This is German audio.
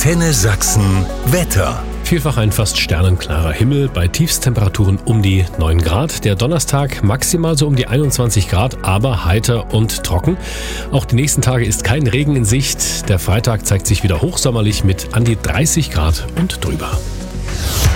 Antenne Sachsen Wetter. Vielfach ein fast sternenklarer Himmel, bei Tiefstemperaturen um die 9 Grad. Der Donnerstag maximal so um die 21 Grad, aber heiter und trocken. Auch die nächsten Tage ist kein Regen in Sicht. Der Freitag zeigt sich wieder hochsommerlich mit an die 30 Grad und drüber.